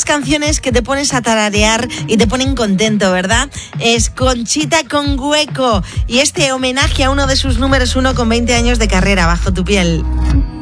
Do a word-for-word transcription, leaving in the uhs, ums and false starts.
esas canciones que te pones a tararear y te ponen contento, ¿verdad? Es Conchita con Hueco y este homenaje a uno de sus números uno con veinte años de carrera, Bajo tu piel.